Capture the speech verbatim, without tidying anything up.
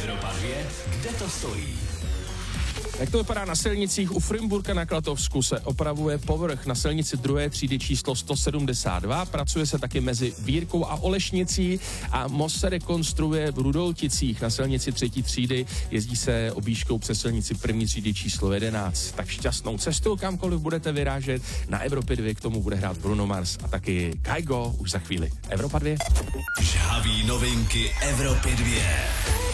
Evropa dvě, kde to stojí? Jak to vypadá na silnicích? U Frimburka na Klatovsku se opravuje povrch na silnici druhé třídy číslo sto sedmdesát dva. Pracuje se taky mezi Bírkou a Olešnicí a most se rekonstruuje v Rudolticích na silnici třetí třídy. Jezdí se objížďkou přes silnici první třídy číslo jedenáct. Tak šťastnou cestu, kamkoliv budete vyrážet. Na Evropě dvě k tomu bude hrát Bruno Mars a taky Kygo už za chvíli. Evropa dvě. Žhaví novinky Evropy dvě.